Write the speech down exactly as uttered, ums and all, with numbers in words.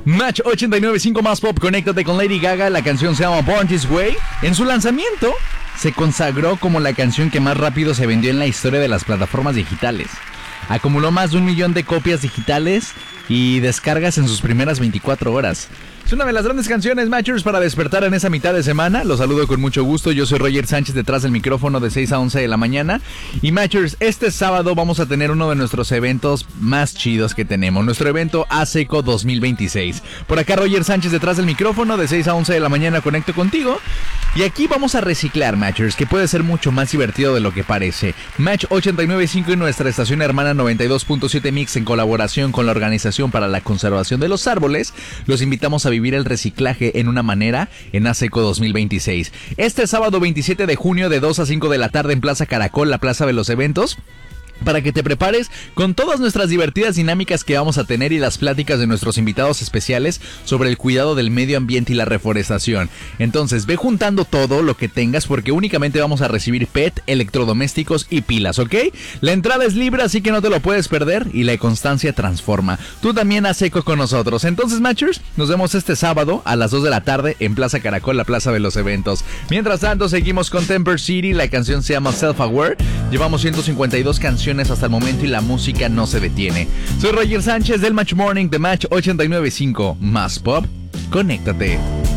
Match ochenta y nueve punto cinco más pop, conéctate con Lady Gaga. La canción se llama Born This Way. En su lanzamiento se consagró como la canción que más rápido se vendió en la historia de las plataformas digitales. Acumuló más de un millón de copias digitales y descargas en sus primeras veinticuatro horas. Es una de las grandes canciones, Matchers, para despertar en esa mitad de semana. Los saludo con mucho gusto. Yo soy Roger Sánchez, detrás del micrófono de seis a once de la mañana. Y Matchers, este sábado vamos a tener uno de nuestros eventos más chidos que tenemos. Nuestro evento ASECO dos mil veintiséis. Por acá Roger Sánchez, detrás del micrófono de seis a once de la mañana, conecto contigo. Y aquí vamos a reciclar, Matchers, que puede ser mucho más divertido de lo que parece. Match ochenta y nueve punto cinco y nuestra estación hermana noventa y dos punto siete Mix, en colaboración con la Organización para la Conservación de los Árboles, los invitamos a vivir el reciclaje en una manera en ASECO dos mil veintiséis. Este sábado veintisiete de junio de dos a cinco de la tarde en Plaza Caracol, la plaza de los eventos, para que te prepares con todas nuestras divertidas dinámicas que vamos a tener y las pláticas de nuestros invitados especiales sobre el cuidado del medio ambiente y la reforestación. Entonces ve juntando todo lo que tengas, porque únicamente vamos a recibir P E T, electrodomésticos y pilas, ¿ok? La entrada es libre, así que no te lo puedes perder, y la constancia transforma. Tú también haz eco con nosotros. Entonces, Matchers, nos vemos este sábado a las dos de la tarde en Plaza Caracol, la plaza de los eventos. Mientras tanto, seguimos con Temper City. La canción se llama Self Aware. Llevamos ciento cincuenta y dos canciones hasta el momento y la música no se detiene. Soy Roger Sánchez del Match Morning de Match ochenta y nueve punto cinco. Más pop, conéctate.